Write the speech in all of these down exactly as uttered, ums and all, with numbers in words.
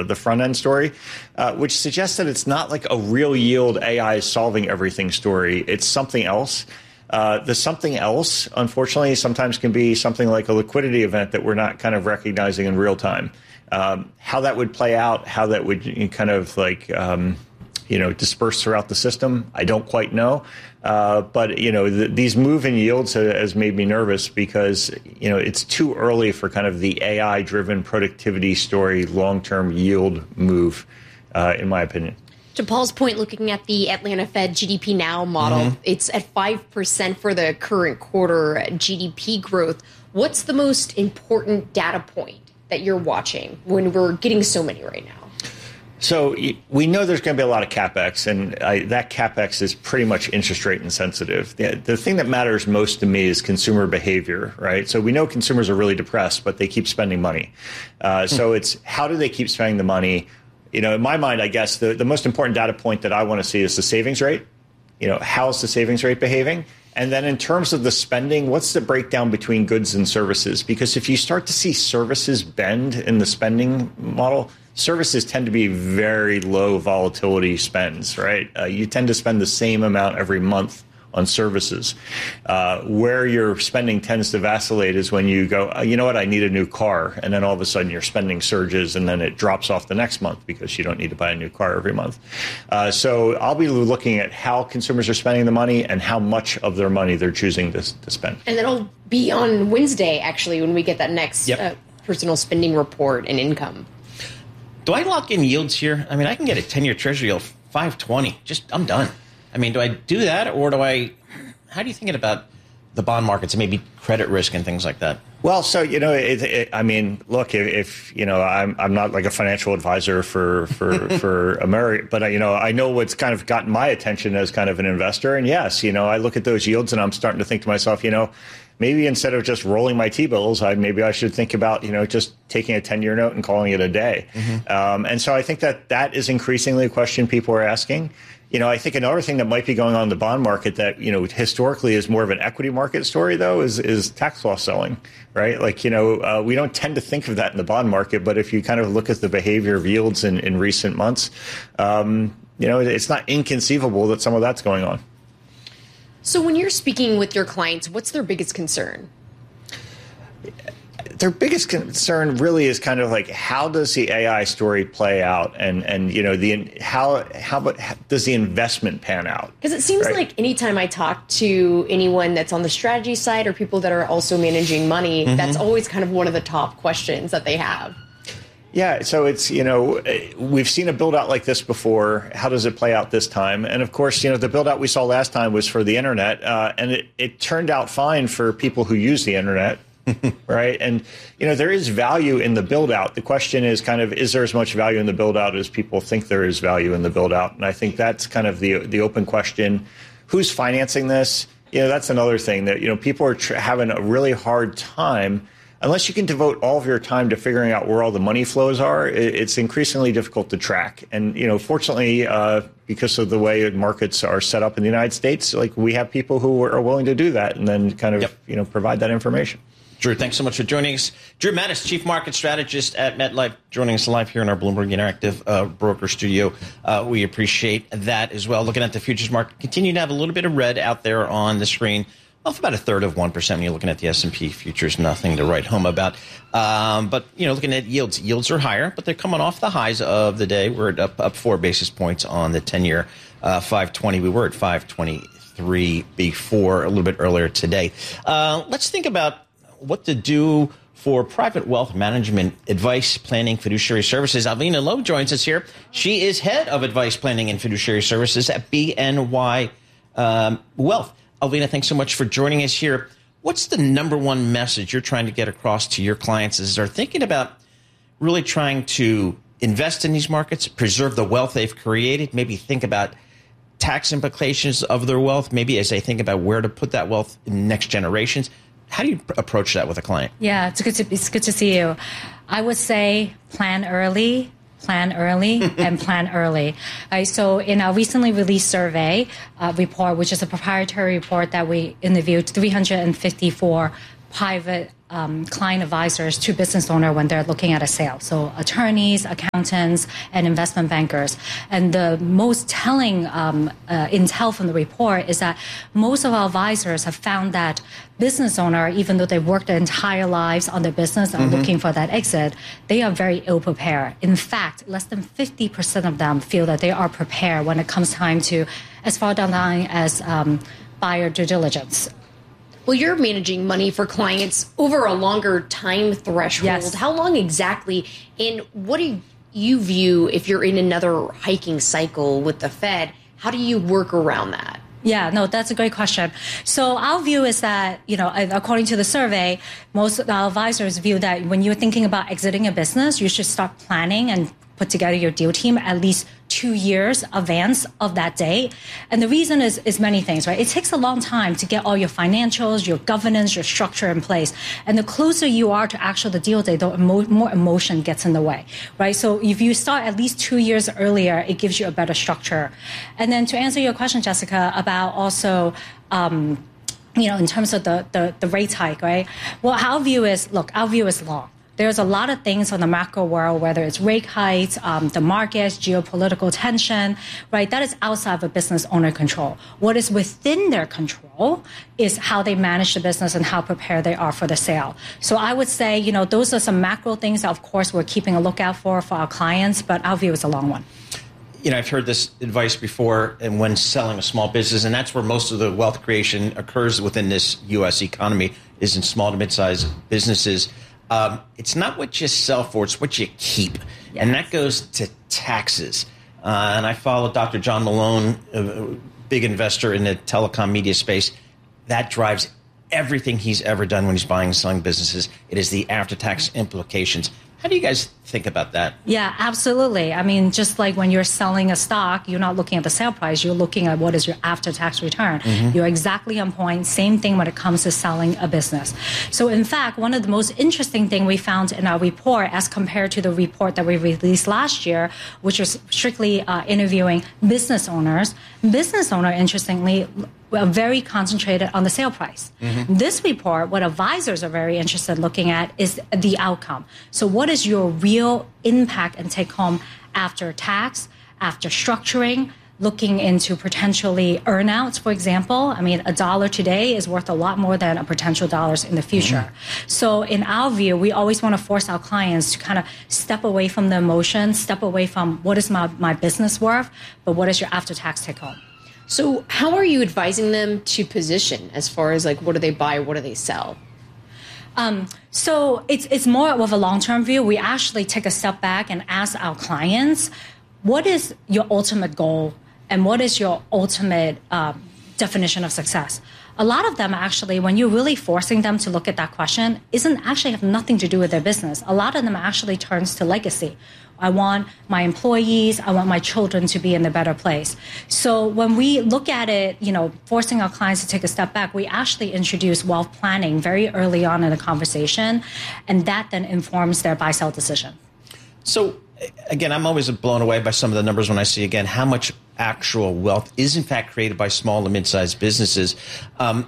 the, the front end story, uh, which suggests that it's not like a real yield A I is solving everything story. It's something else. Uh, the something else, unfortunately, sometimes can be something like a liquidity event that we're not kind of recognizing in real time. Um, how that would play out, how that would kind of like, um, you know, disperse throughout the system, I don't quite know. Uh, but, you know, the, these move in yields has made me nervous because, you know, it's too early for kind of the A I-driven productivity story, long-term yield move, uh, in my opinion. To Paul's point, looking at the Atlanta Fed G D P Now model, mm-hmm. it's at five percent for the current quarter G D P growth. What's the most important data point that you're watching when we're getting so many right now? So we know there's going to be a lot of CapEx, and I, that CapEx is pretty much interest rate insensitive. The, the thing that matters most to me is consumer behavior, right? So we know consumers are really depressed, but they keep spending money. Uh, so it's how do they keep spending the money? You know, in my mind, I guess the, the most important data point that I want to see is the savings rate. You know, how's the savings rate behaving? And then in terms of the spending, what's the breakdown between goods and services? Because if you start to see services bend in the spending model, services tend to be very low volatility spends, right? Uh, you tend to spend the same amount every month on services. Uh, where your spending tends to vacillate is when you go, oh, you know what, I need a new car. And then all of a sudden your spending surges and then it drops off the next month because you don't need to buy a new car every month. Uh, so I'll be looking at how consumers are spending the money and how much of their money they're choosing to, to spend. And that'll be on Wednesday, actually, when we get that next yep. uh, personal spending report and income. Do I lock in yields here? I mean, I can get a ten-year Treasury yield five twenty. Just, I'm done. I mean, do I do that, or do I? How do you think about the bond markets and maybe credit risk and things like that? Well, so you know, it, it, I mean, look, if, if you know, I'm I'm not like a financial advisor for for for America, but you know, I know what's kind of gotten my attention as kind of an investor, and yes, you know, I look at those yields and I'm starting to think to myself, you know, maybe instead of just rolling my T-bills, I maybe I should think about, you know, just taking a ten-year note and calling it a day. Mm-hmm. Um, and so I think that that is increasingly a question people are asking. You know, I think another thing that might be going on in the bond market that, you know, historically is more of an equity market story, though, is is tax loss selling, right? Like, you know, uh, we don't tend to think of that in the bond market. But if you kind of look at the behavior of yields in, in recent months, um, you know, it's not inconceivable that some of that's going on. So when you're speaking with your clients, what's their biggest concern? Their biggest concern really is kind of like, how does the A I story play out, and and you know the how how but how does the investment pan out? Because it seems right? like anytime I talk to anyone that's on the strategy side or people that are also managing money, mm-hmm. that's always kind of one of the top questions that they have. Yeah, so it's, you know, we've seen a build out like this before. How does it play out this time? And of course, you know, the build out we saw last time was for the internet, uh, and it, it turned out fine for people who use the internet. Right. And, you know, there is value in the build out. The question is kind of, is there as much value in the build out as people think there is value in the build out? And I think that's kind of the the open question. Who's financing this? You know, that's another thing that, you know, people are tr- having a really hard time. Unless you can devote all of your time to figuring out where all the money flows are, it's increasingly difficult to track. And, you know, fortunately, uh, because of the way markets are set up in the United States, like we have people who are willing to do that and then kind of, yep. you know, provide that information. Drew, thanks so much for joining us. Drew Mattis, Chief Market Strategist at MetLife, joining us live here in our Bloomberg Interactive uh, broker studio. Uh, we appreciate that as well. Looking at the futures market, continue to have a little bit of red out there on the screen. Off about a third of one percent when you're looking at the S and P futures, nothing to write home about. Um, but, you know, looking at yields, yields are higher, but they're coming off the highs of the day. We're up, up four basis points on the ten-year uh, five twenty. We were at five twenty-three before, a little bit earlier today. Uh, let's think about what to do for private wealth management, advice, planning, fiduciary services. Alvina Lowe joins us here. She is head of advice, planning, and fiduciary services at B N Y um, Wealth. Alvina, thanks so much for joining us here. What's the number one message you're trying to get across to your clients as they're thinking about really trying to invest in these markets, preserve the wealth they've created, maybe think about tax implications of their wealth, maybe as they think about where to put that wealth in next generations? How do you approach that with a client? Yeah, it's good to it's good to see you. I would say plan early, plan early, and plan early. Right, so in our recently released survey uh, report, which is a proprietary report that we interviewed three hundred fifty-four private um, client advisors to business owner when they're looking at a sale. So attorneys, accountants, and investment bankers. And the most telling um, uh, intel from the report is that most of our advisors have found that business owner, even though they've worked their entire lives on their business and mm-hmm. looking for that exit, they are very ill prepared. In fact, less than fifty percent of them feel that they are prepared when it comes time to as far down the line as um, buyer due diligence. Well, you're managing money for clients over a longer time threshold. Yes. How long exactly? And what do you view if you're in another hiking cycle with the Fed? How do you work around that? Yeah, no, that's a great question. So our view is that, you know, according to the survey, most of our advisors view that when you're thinking about exiting a business, you should start planning and put together your deal team at least two years advance of that day. And the reason is, is many things, right? It takes a long time to get all your financials, your governance, your structure in place. And the closer you are to actual the deal day, the emo- more emotion gets in the way, right? So if you start at least two years earlier, it gives you a better structure. And then to answer your question, Jessica, about also, um, you know, in terms of the, the, the rate hike, right? Well, our view is, look, our view is long. There's a lot of things on the macro world, whether it's rate hikes, um, the markets, geopolitical tension, right? That is outside of a business owner control. What is within their control is how they manage the business and how prepared they are for the sale. So I would say, you know, those are some macro things that, of course, we're keeping a lookout for for our clients, but our view is a long one. You know, I've heard this advice before, and when selling a small business, and that's where most of the wealth creation occurs within this U S economy, is in small to mid-sized businesses. Um, it's not what you sell for, it's what you keep. Yes. And that goes to taxes. Uh, and I follow Doctor John Malone, a big investor in the telecom media space. That drives everything he's ever done when he's buying and selling businesses. It is the after-tax implications. How do you guys think about that? Yeah, absolutely. I mean, just like when you're selling a stock, you're not looking at the sale price, you're looking at what is your after-tax return. Mm-hmm. You're exactly on point. Same thing when it comes to selling a business. So in fact, one of the most interesting things we found in our report as compared to the report that we released last year, which was strictly uh, interviewing business owners, business owner, interestingly, are very concentrated on the sale price. Mm-hmm. This report, what advisors are very interested in looking at is the outcome. So what is your real impact and take home after tax, after structuring, looking into potentially earnouts, for example. I mean, a dollar today is worth a lot more than a potential dollars in the future. Mm-hmm. So in our view, we always want to force our clients to kind of step away from the emotion, step away from what is my, my business worth, but what is your after-tax take home. So how are you advising them to position as far as like what do they buy, what do they sell? Um, so it's it's more of a long-term view. We actually take a step back and ask our clients, what is your ultimate goal and what is your ultimate um, definition of success? A lot of them actually, when you're really forcing them to look at that question, isn't actually have nothing to do with their business. A lot of them actually turns to legacy. I want my employees, I want my children to be in a better place. So when we look at it, you know, forcing our clients to take a step back, we actually introduce wealth planning very early on in the conversation, and that then informs their buy-sell decision. So again, I'm always blown away by some of the numbers when I see, again, how much actual wealth is in fact created by small and mid-sized businesses. Um,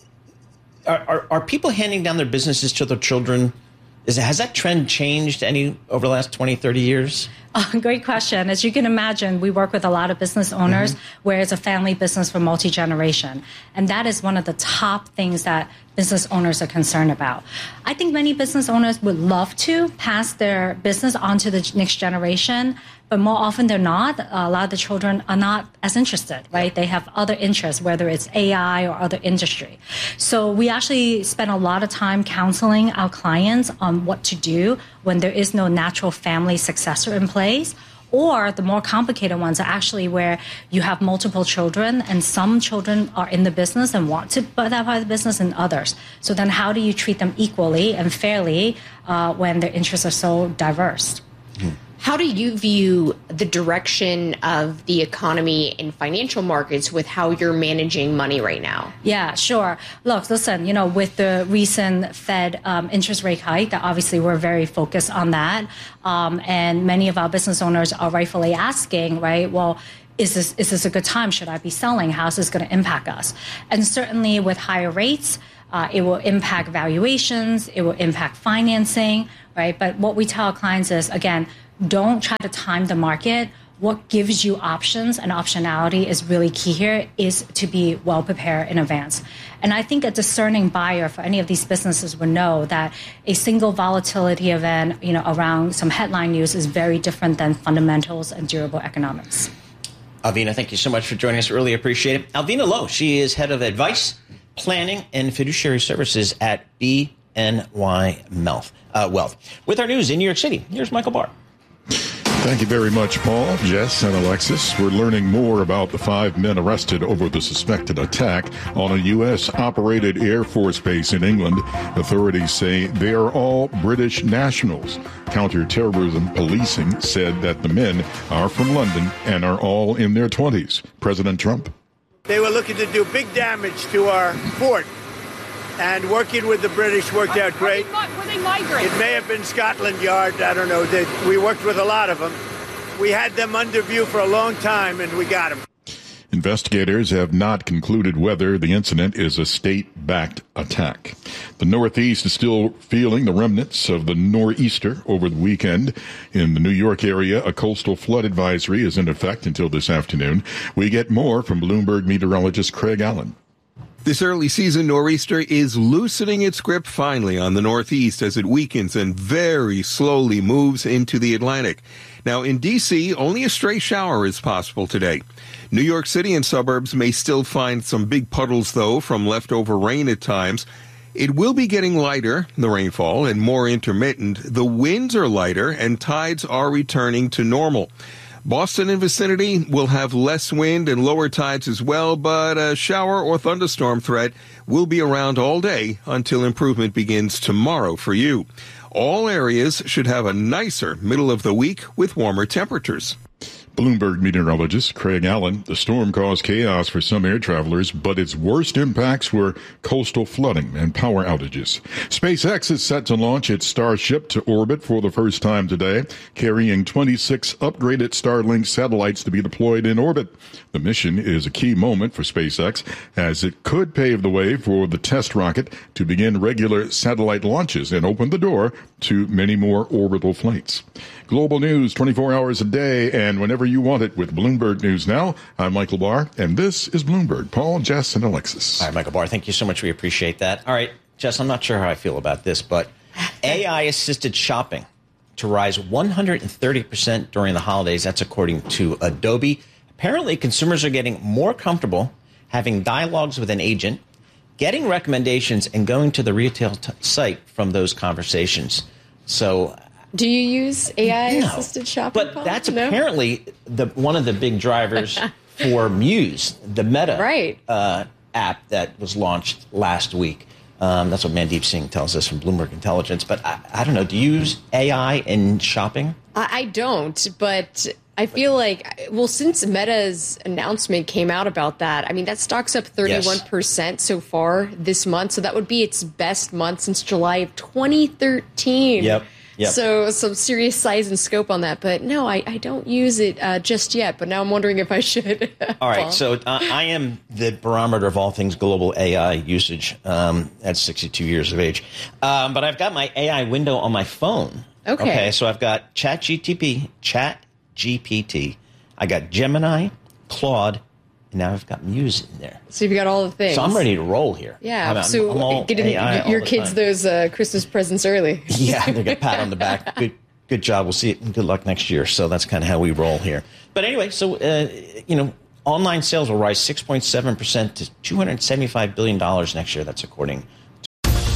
are, are, are people handing down their businesses to their children? Is, has that trend changed any over the last twenty, thirty years? Oh, great question. As you can imagine, we work with a lot of business owners mm-hmm. where it's a family business for multi-generation. And that is one of the top things that business owners are concerned about. I think many business owners would love to pass their business on to the next generation, but more often than not, a lot of the children are not as interested, right? They have other interests, whether it's A I or other industry. So we actually spend a lot of time counseling our clients on what to do when there is no natural family successor in place. Or the more complicated ones are actually where you have multiple children and some children are in the business and want to buy that part of the business and others. So then how do you treat them equally and fairly uh, when their interests are so diverse? Hmm. How do you view the direction of the economy and financial markets with how you're managing money right now? Yeah, sure. Look, listen, you know, with the recent Fed um, interest rate hike, that obviously we're very focused on that. Um, and many of our business owners are rightfully asking, right, well, is this is this a good time? Should I be selling? How is this going to impact us? And certainly with higher rates, Uh, it will impact valuations. It will impact financing, right? But what we tell our clients is, again, don't try to time the market. What gives you options and optionality is really key here, is to be well prepared in advance. And I think a discerning buyer for any of these businesses would know that a single volatility event, you know, around some headline news is very different than fundamentals and durable economics. Alvina, thank you so much for joining us. Really appreciate it. Alvina Loh, she is head of advice, planning, and fiduciary services at B N Y Wealth. Uh, Wealth. With our news in New York City, here's Michael Barr. Thank you very much, Paul, Jess, and Alexis. We're learning more about the five men arrested over the suspected attack on a U S-operated Air Force base in England. Authorities say they are all British nationals. Counterterrorism policing said that the men are from London and are all in their twenties. President Trump. They were looking to do big damage to our fort. And working with the British worked out great. Were they migrants? It may have been Scotland Yard. I don't know. They, we worked with a lot of them. We had them under view for a long time, and we got them. Investigators have not concluded whether the incident is a state-backed attack. The Northeast is still feeling the remnants of the nor'easter over the weekend. In the New York area, a coastal flood advisory is in effect until this afternoon. We get more from Bloomberg meteorologist Craig Allen. This early season nor'easter is loosening its grip finally on the Northeast as it weakens and very slowly moves into the Atlantic. Now, in D C, only a stray shower is possible today. New York City and suburbs may still find some big puddles, though, from leftover rain at times. It will be getting lighter, the rainfall, and more intermittent. The winds are lighter and tides are returning to normal. Boston and vicinity will have less wind and lower tides as well, but a shower or thunderstorm threat will be around all day until improvement begins tomorrow for you. All areas should have a nicer middle of the week with warmer temperatures. Bloomberg meteorologist Craig Allen. The storm caused chaos for some air travelers, but its worst impacts were coastal flooding and power outages. SpaceX is set to launch its Starship to orbit for the first time today, carrying twenty-six upgraded Starlink satellites to be deployed in orbit. The mission is a key moment for SpaceX, as it could pave the way for the test rocket to begin regular satellite launches and open the door to many more orbital flights. Global news twenty-four hours a day and whenever you want it with Bloomberg News Now. I'm Michael Barr, and this is Bloomberg. Paul, Jess, and Alexis. All right, Michael Barr, thank you so much. We appreciate that. All right, Jess, I'm not sure how I feel about this, but A I-assisted shopping to rise one hundred thirty percent during the holidays. That's according to Adobe. Apparently, consumers are getting more comfortable having dialogues with an agent, getting recommendations, and going to the retail t- site from those conversations. So... Do you use A I-assisted no, shopping? But Paul? that's no? apparently the one of the big drivers for Muse, the Meta right. uh, app that was launched last week. Um, that's what Mandeep Singh tells us from Bloomberg Intelligence. But I, I don't know. Do you use A I in shopping? I, I don't, but I feel like, well, since Meta's announcement came out about that, I mean, that stock's up thirty-one percent yes. so far this month. So that would be its best month since July of twenty thirteen. Yep. Yep. So some serious size and scope on that. But no, I, I don't use it uh, just yet. But now I'm wondering if I should. All right. So uh, I am the barometer of all things global A I usage um, at sixty-two years of age. Um, but I've got my A I window on my phone. Okay. Okay. So I've got ChatGPT, ChatGPT. I got Gemini, Claude, and now I've got Muse in there. So you've got all the things. So I'm ready to roll here. Yeah. I'm, so I'm all getting A I your all kids time. those uh, Christmas presents early. Yeah, they get a pat on the back. Good, good job. We'll see it. And good luck next year. So that's kind of how we roll here. But anyway, so uh, you know, online sales will rise six point seven percent to two hundred seventy-five billion dollars next year. That's according